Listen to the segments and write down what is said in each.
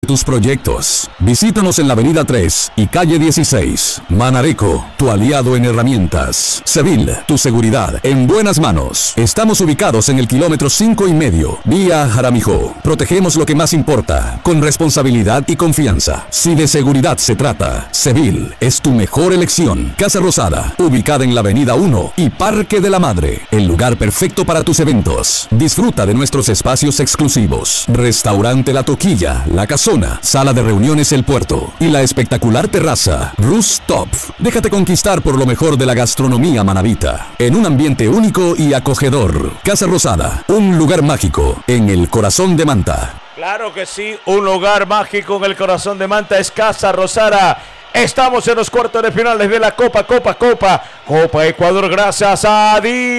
tus proyectos. Visítanos en la Avenida 3 y Calle 16. Manareco, tu aliado en herramientas. Sevil, tu seguridad en buenas manos. Estamos ubicados en el kilómetro 5,5, vía Jaramijó. Protegemos lo que más importa, con responsabilidad y confianza. Si de seguridad se trata, Sevil es tu mejor elección. Casa Rosada, ubicada en la Avenida 1 y Parque de la Madre, el lugar perfecto para tus eventos. Disfruta de nuestros espacios exclusivos. Restaurante La Toquilla, La Casona, Sala de Reuniones El Puerto y la espectacular terraza Rooftop. Déjate conquistar por lo mejor de la gastronomía manabita, en un ambiente único y acogedor. Casa Rosada, un lugar mágico en el corazón de Manta. Claro que sí, un lugar mágico en el corazón de Manta es Casa Rosada. Estamos en los cuartos de finales de la Copa Ecuador, gracias a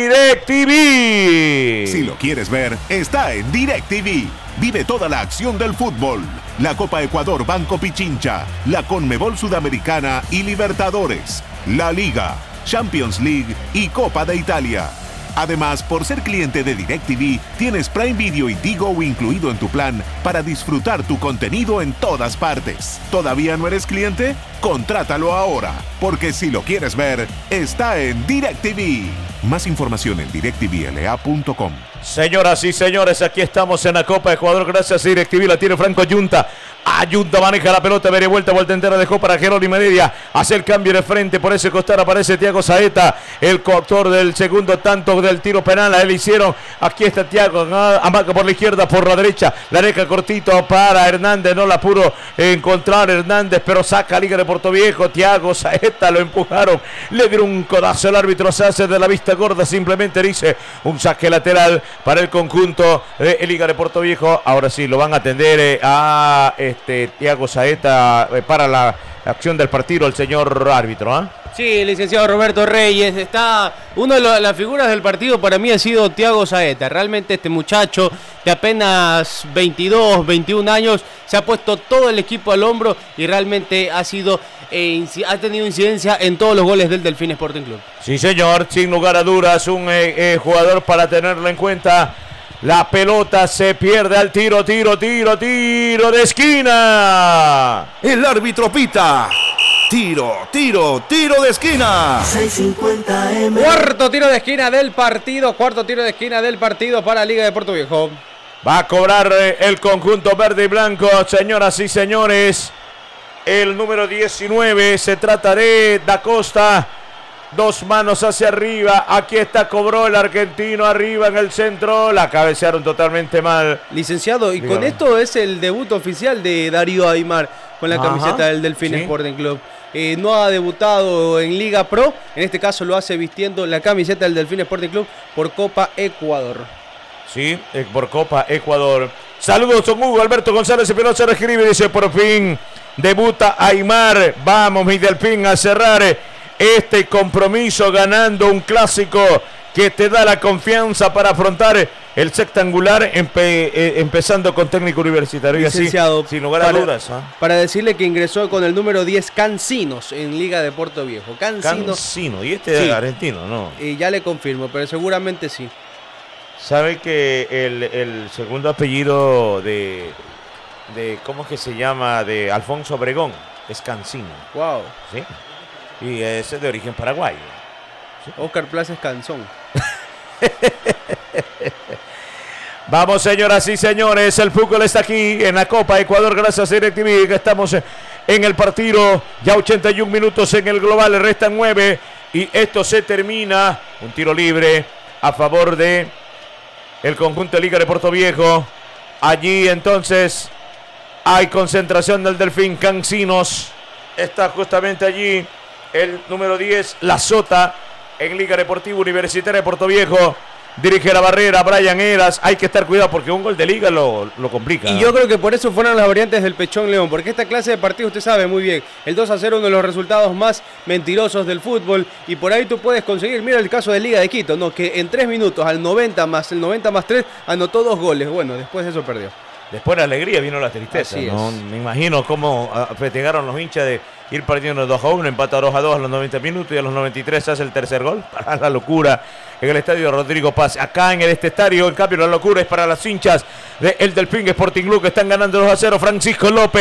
DirecTV. Si lo quieres ver, está en DirecTV. Vive toda la acción del fútbol. La Copa Ecuador Banco Pichincha, la Conmebol Sudamericana y Libertadores, la Liga, Champions League y Copa de Italia. Además, por ser cliente de DirecTV, tienes Prime Video y Tigo incluido en tu plan para disfrutar tu contenido en todas partes. ¿Todavía no eres cliente? Contrátalo ahora, porque si lo quieres ver, está en DirecTV. Más información en directvla.com. Señoras y señores, aquí estamos en la Copa Ecuador, gracias a DirecTV, la tiene Franco Ayunta. Ayunta maneja la pelota, media vuelta entera, dejó para Jerónimo Heredia, hace el cambio de frente, por ese costado aparece Thiago Saeta, el coautor del segundo tanto del tiro penal, a él hicieron, aquí está Thiago, amaga por la izquierda, por la derecha, la deja cortito para Hernández, no la pudo encontrar Hernández, pero saca Liga de Portoviejo, Thiago Saeta, lo empujaron, le dieron un codazo, el árbitro se hace de la vista gorda, simplemente dice un saque lateral para el conjunto de Liga de Portoviejo. Ahora sí, lo van a atender a Thiago Saeta para la acción del partido, el señor árbitro, ¿eh? Sí, licenciado Roberto Reyes, está una de las figuras del partido para mí ha sido Thiago Saeta. Realmente este muchacho de apenas 22, 21 años se ha puesto todo el equipo al hombro y realmente ha tenido incidencia en todos los goles del Delfín Sporting Club. Sí, señor, sin lugar a dudas, un jugador para tenerlo en cuenta. La pelota se pierde al tiro de esquina. El árbitro pita. Tiro de esquina. 6:50 Cuarto tiro de esquina del partido para Liga de Portoviejo. Va a cobrar el conjunto verde y blanco, señoras y señores. El número 19, se trata de Da Costa. Dos manos hacia arriba, aquí está, cobró el argentino arriba en el centro, la cabecearon totalmente mal. Licenciado, y dígame. Con esto es el debut oficial de Darío Aimar con la camiseta del Delfín Sporting Club. No ha debutado en Liga Pro, en este caso lo hace vistiendo la camiseta del Delfín Sporting Club por Copa Ecuador. Sí, por Copa Ecuador. Saludos, don Hugo Alberto González, el pelota se reescribe y dice, por fin debuta Aimar, vamos mi Delfín a cerrar este compromiso ganando un clásico que te da la confianza para afrontar el sectangular, empezando con técnico universitario. Licenciado, y así, sin lugar a dudas. Para decirle que ingresó con el número 10 Cancinos en Liga de Portoviejo. Cancino, y este es argentino, ¿no? Ya le confirmo, pero seguramente sí. ¿Sabe que el segundo apellido de ¿cómo es que se llama? De Alfonso Obregón es Cancino. Wow. Sí. Y ese es de origen paraguayo. ¿Sí? Oscar Plaza es Canzón. Vamos, señoras y señores, el fútbol está aquí en la Copa Ecuador, gracias a DirecTV, que estamos en el partido, ya 81 minutos en el global, le restan 9 y esto se termina, un tiro libre a favor de el conjunto de Liga de Portoviejo. Allí entonces hay concentración del Delfín. Cancinos está justamente allí. El número 10, La Sota, en Liga Deportiva Universitaria de Portoviejo. Dirige la barrera, Brian Eras. Hay que estar cuidado porque un gol de Liga lo complica. Y yo creo que por eso fueron las variantes del Pechón León. Porque esta clase de partido usted sabe muy bien. El 2-0, uno de los resultados más mentirosos del fútbol. Y por ahí tú puedes conseguir, mira el caso de Liga de Quito, ¿no? Que en 3 minutos, al 90 más 3, anotó 2 goles. Bueno, después de eso perdió. Después de la alegría vino la tristeza, ¿no? Me imagino cómo festejaron los hinchas ir perdiendo 2-1, empata 2-2 a los 90 minutos y a los 93 hace el tercer gol. Para la locura en el estadio Rodrigo Paz. Acá en este estadio, en cambio, la locura es para las hinchas del Delfín Sporting Club, que están ganando 2-0. Francisco López.